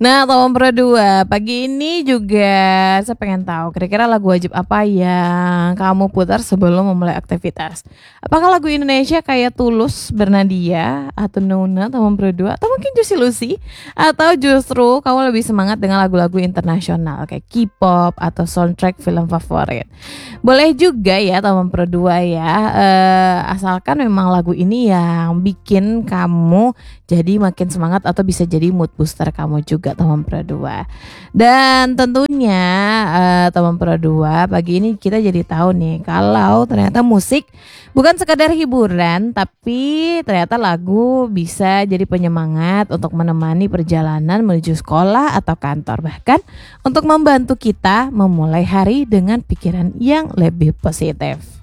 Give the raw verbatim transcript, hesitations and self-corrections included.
Nah, Tom Pro dua, pagi ini juga saya pengen tahu kira-kira lagu wajib apa yang kamu putar sebelum memulai aktivitas? Apakah lagu Indonesia kayak Tulus, Bernadya, atau Nuna, Tom Pro dua, atau mungkin Juicy Lucy? Atau justru kamu lebih semangat dengan lagu-lagu internasional kayak K-pop atau soundtrack film favorit? Boleh juga ya Tom Pro dua ya, eh, asalkan memang lagu ini yang bikin kamu jadi makin semangat atau bisa jadi mood booster kamu juga teman Pro dua. Dan tentunya uh, teman Pro dua, pagi ini kita jadi tahu nih kalau ternyata musik bukan sekadar hiburan, tapi ternyata lagu bisa jadi penyemangat untuk menemani perjalanan menuju sekolah atau kantor, bahkan untuk membantu kita memulai hari dengan pikiran yang lebih positif.